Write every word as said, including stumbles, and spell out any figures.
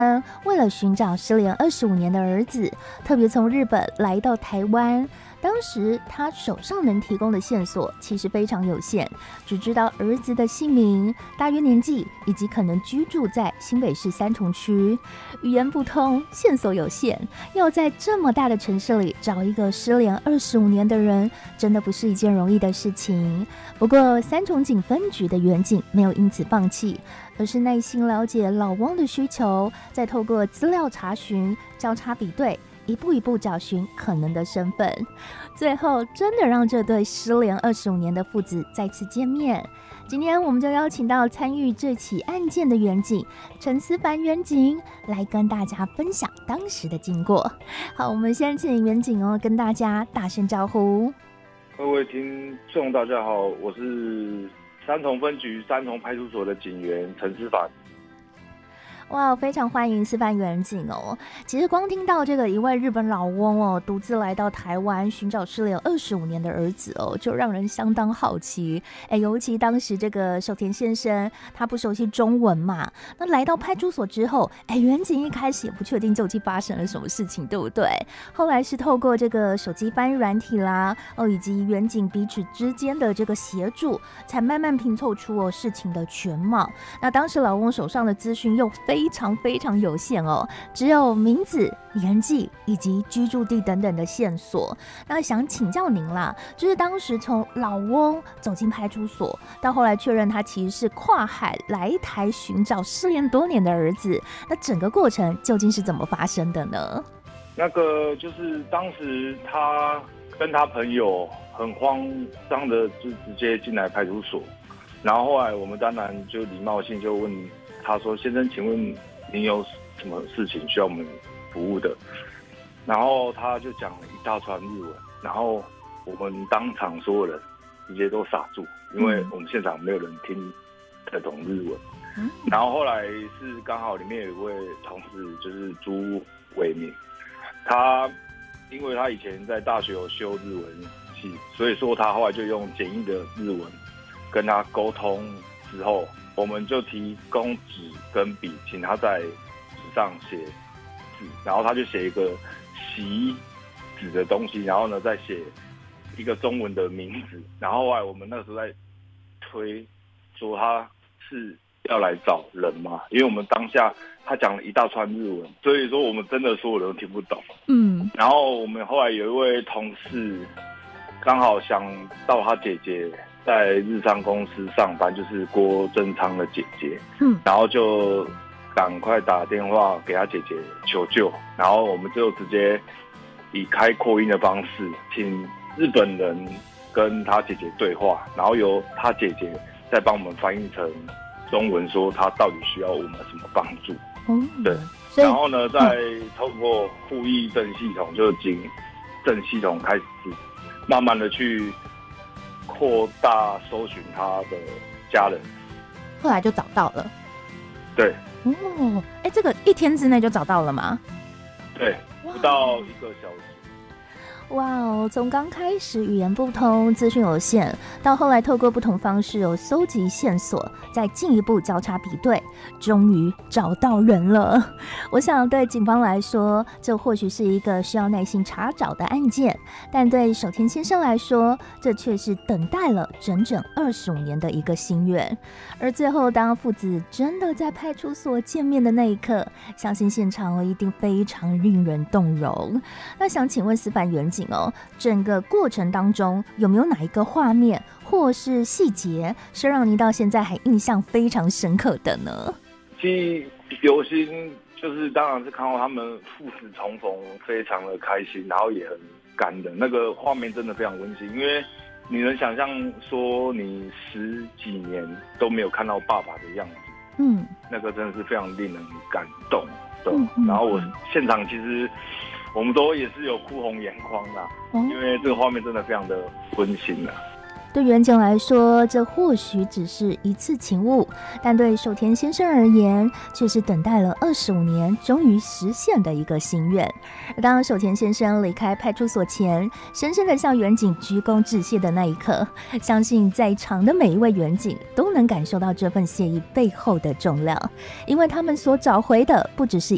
嗯，为了寻找失联二十五年的儿子，特别从日本来到台湾。当时他手上能提供的线索其实非常有限，只知道儿子的姓名、大约年纪，以及可能居住在新北市三重区。语言不通，线索有限，要在这么大的城市里找一个失联二十五年的人，真的不是一件容易的事情。不过三重警分局的员警没有因此放弃，而是耐心了解老翁的需求，再透过资料查询、交叉比对，一步一步找寻可能的身份，最后真的让这对失联二十五年的父子再次见面。今天我们就邀请到参与这起案件的员警陈思凡员警来跟大家分享当时的经过。好，我们先请员警哦跟大家打声招呼。 各位听众大家好，我是三重分局三重派出所的警员陈思凡。 哇，非常欢迎思凡员警哦！其实光听到这个一位日本老翁哦，独自来到台湾寻找失联二十五年的儿子哦，就让人相当好奇。哎，尤其当时这个守田先生他不熟悉中文嘛，那来到派出所之后，哎，员警一开始也不确定究竟发生了什么事情，对不对？后来是透过这个手机翻译软体啦，哦，以及员警彼此之间的这个协助，才慢慢拼凑出哦事情的全貌。那当时老翁手上的资讯又非非常非常有限哦，只有名字、年纪以及居住地等等的线索。那想请教您啦，就是当时从老翁走进派出所，到后来确认他其实是跨海来台寻找失联多年的儿子，那整个过程究竟是怎么发生的呢？ 那个就是当时他跟他朋友很慌张的就直接进来派出所，然后后来我们当然就礼貌性就问他说：“先生，请问您有什么事情需要我们服务的？”然后他就讲了一大串日文，然后我们当场所有人直接都傻住，因为我们现场没有人听得懂日文。嗯、然后后来是刚好里面有一位同事，就是朱伟明，他因为他以前在大学有修日文系，所以说他后来就用简易的日文跟他沟通之后。我们就提供纸跟笔，请他在纸上写字，然后他就写一个习纸的东西，然后呢再写一个中文的名字，然后后来我们那个时候在推说他是要来找人嘛，因为我们当下他讲了一大串日文，所以说我们真的所有人都听不懂。嗯，然后我们后来有一位同事刚好想到他姐姐在日商公司上班，就是郭正昌的姐姐，嗯，然后就赶快打电话给他姐姐求救，然后我们就直接以开扩音的方式，请日本人跟他姐姐对话，然后由他姐姐再帮我们翻译成中文，说他到底需要我们什么帮助。嗯，对，然后呢，再透过互译证系统，就警证系统开始慢慢的去扩大搜寻他的家人， 后来就找到了。 对， 哦，哎，这个一天之内就找到了吗？ 对，不到一个小时。 哇哦！从刚开始语言不通、资讯有限，到后来透过不同方式有搜集线索，再进一步交叉比对，终于找到人了。我想对警方来说，这或许是一个需要耐心查找的案件，但对守田先生来说，这却是等待了整整二十五年的一个心愿。而最后，当父子真的在派出所见面的那一刻，相信现场一定非常令人动容。那想请问司法员警哦，整个过程当中有没有哪一个画面或是细节是让您到现在还印象非常深刻的呢？ 记忆犹新，就是当然是看到他们父子重逢，非常的开心，然后也很感人，那个画面真的非常温馨。因为你能想象说你十几年都没有看到爸爸的样子，嗯，那个真的是非常令人感动。对，嗯嗯、然后我现场其实。我们都也是有哭红眼眶啦，因为这个画面真的非常的温馨啦。 对员警来说，这或许只是一次情误，但对守田先生而言，却是等待了二十五年，终于实现的一个心愿。而当守田先生离开派出所前，深深的向员警鞠躬致谢的那一刻，相信在场的每一位员警都能感受到这份谢意背后的重量，因为他们所找回的不只是